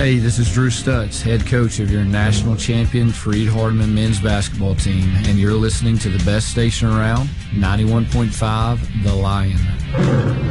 Hey, this is Drew Stutz, head coach of your national champion Freed Hardeman men's basketball team, and you're listening to the best station around, 91.5 The Lion.